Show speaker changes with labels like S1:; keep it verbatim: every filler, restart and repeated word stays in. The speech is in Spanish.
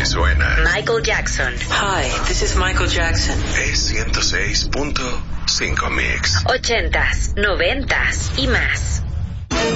S1: me suena.
S2: Michael Jackson.
S3: Hi, this is Michael Jackson.
S1: Es ciento seis punto cinco Mix.
S2: Ochentas, noventas y más.